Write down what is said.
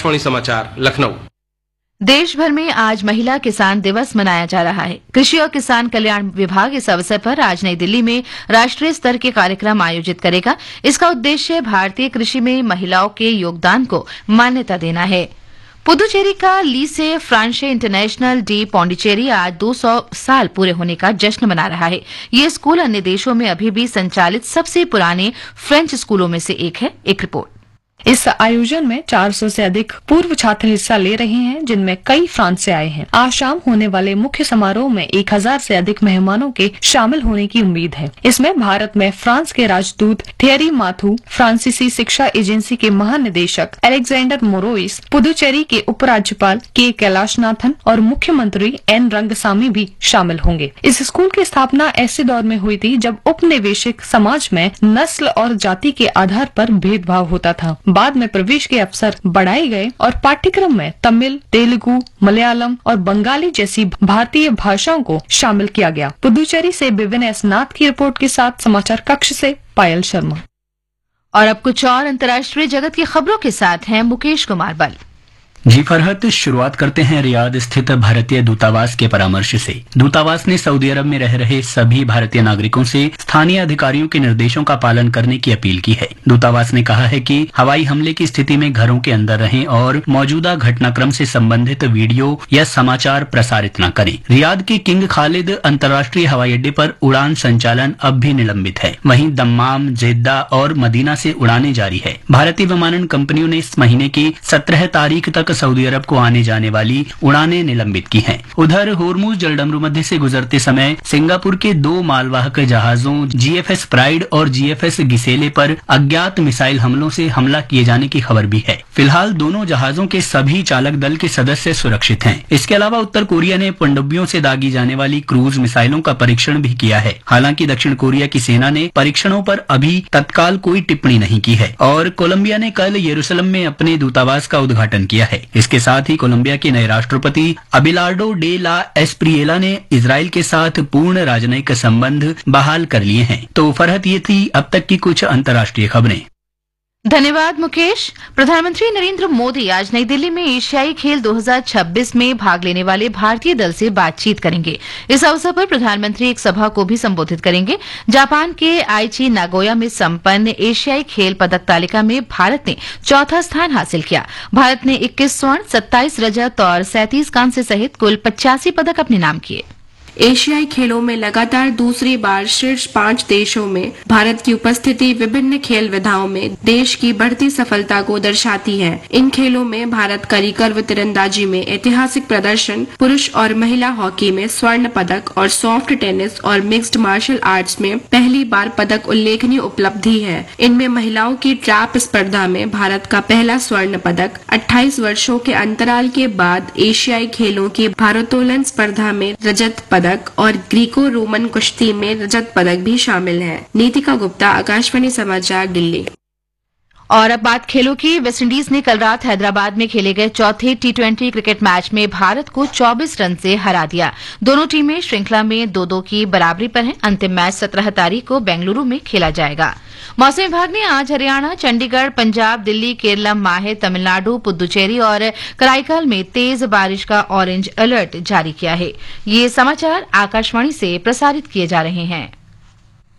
आकाशवाणी समाचार लखनऊ। देश भर में आज महिला किसान दिवस मनाया जा रहा है। कृषि और किसान कल्याण विभाग इस अवसर पर आज नई दिल्ली में राष्ट्रीय स्तर के कार्यक्रम आयोजित करेगा। इसका उद्देश्य भारतीय कृषि में महिलाओं के योगदान को मान्यता देना है। पुदुचेरी का लीसे फ्रांशे इंटरनेशनल डी पौंडीचेरी आज 200 साल पूरे होने का जश्न मना रहा है। ये स्कूल अन्य देशों में अभी भी संचालित सबसे पुराने फ्रेंच स्कूलों में से एक है। एक रिपोर्ट। इस आयोजन में 400 से अधिक पूर्व छात्र हिस्सा ले रहे हैं, जिनमें कई फ्रांस से आए हैं। आज शाम होने वाले मुख्य समारोह में 1000 से अधिक मेहमानों के शामिल होने की उम्मीद है। इसमें भारत में फ्रांस के राजदूत थियरी माथू, फ्रांसीसी शिक्षा एजेंसी के महानिदेशक अलेक्जेंडर मोरोइस, पुदुचेरी के उपराज्यपाल के कैलाशनाथन और मुख्यमंत्री एन रंगसामी भी शामिल होंगे। इस स्कूल की स्थापना ऐसे दौर में हुई थी जब उपनिवेशिक समाज में नस्ल और जाति के आधार पर भेदभाव होता था। बाद में प्रवेश के अवसर बढ़ाए गए और पाठ्यक्रम में तमिल, तेलुगु, मलयालम और बंगाली जैसी भारतीय भाषाओं को शामिल किया गया। पुदुचेरी से विपिन एस नाथ की रिपोर्ट के साथ समाचार कक्ष से पायल शर्मा। और अब कुछ और अंतर्राष्ट्रीय जगत की खबरों के साथ हैं मुकेश कुमार बल। जी फरहत, शुरुआत करते हैं रियाद स्थित भारतीय दूतावास के परामर्श से। दूतावास ने सऊदी अरब में रह रहे सभी भारतीय नागरिकों से स्थानीय अधिकारियों के निर्देशों का पालन करने की अपील की है। दूतावास ने कहा है कि हवाई हमले की स्थिति में घरों के अंदर रहें और मौजूदा घटनाक्रम से संबंधित वीडियो या समाचार प्रसारित न करें। रियाद के किंग खालिद अंतर्राष्ट्रीय हवाई अड्डे पर उड़ान संचालन अब भी निलंबित है। वहीं दम्माम, जेद्दा और मदीना से उड़ानें जारी है। भारतीय विमानन कंपनियों ने इस महीने की 17 तारीख तक सऊदी अरब को आने जाने वाली उड़ानें निलंबित की हैं। उधर होर्मुज जलडमरू मध्य से गुजरते समय सिंगापुर के 2 मालवाहक जहाजों जीएफएस प्राइड और जीएफएस गिसेले पर अज्ञात मिसाइल हमलों से हमला किए जाने की खबर भी है। फिलहाल दोनों जहाजों के सभी चालक दल के सदस्य सुरक्षित हैं। इसके अलावा उत्तर कोरिया ने पनडुब्बियों से दागी जाने वाली क्रूज मिसाइलों का परीक्षण भी किया है। हालांकि दक्षिण कोरिया की सेना ने परीक्षणों पर अभी तत्काल कोई टिप्पणी नहीं की है। और कोलंबिया ने कल यरूशलेम में अपने दूतावास का उद्घाटन किया है। इसके साथ ही कोलंबिया के नए राष्ट्रपति अबिलार्डो डे ला एस्प्रिएला ने इजराइल के साथ पूर्ण राजनयिक संबंध बहाल कर लिए हैं। तो फरहत, ये थी अब तक की कुछ अंतर्राष्ट्रीय खबरें। धन्यवाद मुकेश। प्रधानमंत्री नरेंद्र मोदी आज नई दिल्ली में एशियाई खेल 2026 में भाग लेने वाले भारतीय दल से बातचीत करेंगे। इस अवसर पर प्रधानमंत्री एक सभा को भी संबोधित करेंगे। जापान के आईची नागोया में संपन्न एशियाई खेल पदक तालिका में भारत ने 4था स्थान हासिल किया। भारत ने 21 स्वर्ण, 27 रजत और 37 कांस्य सहित कुल 85 पदक अपने नाम किए। एशियाई खेलों में लगातार दूसरी बार शीर्ष 5 देशों में भारत की उपस्थिति विभिन्न खेल विधाओं में देश की बढ़ती सफलता को दर्शाती है। इन खेलों में भारत का रिकर्व तीरंदाजी में ऐतिहासिक प्रदर्शन, पुरुष और महिला हॉकी में स्वर्ण पदक और सॉफ्ट टेनिस और मिक्स्ड मार्शल आर्ट्स में पहली बार पदक उल्लेखनीय उपलब्धि है। इनमें महिलाओं की ट्रैप स्पर्धा में भारत का पहला स्वर्ण पदक, 28 वर्षों के अंतराल के बाद एशियाई खेलों की भारोत्तोलन स्पर्धा में रजत पदक और ग्रीको रोमन कुश्ती में रजत पदक भी शामिल है। नीतिका गुप्ता, आकाशवाणी समाचार, दिल्ली। और अब बात खेलों की। वेस्टइंडीज ने कल रात हैदराबाद में खेले गए चौथे टी20 क्रिकेट मैच में भारत को 24 रन से हरा दिया। दोनों टीमें श्रृंखला में 2-2 की बराबरी पर हैं। अंतिम मैच 17 तारीख को बेंगलुरु में खेला जाएगा। मौसम विभाग ने आज हरियाणा, चंडीगढ़, पंजाब, दिल्ली, केरलम, माहे, तमिलनाडु, पुदुचेरी और कराईकल में तेज बारिश का ऑरेंज अलर्ट जारी किया है। ये समाचार आकाशवाणी से प्रसारित किए जा रहे हैं।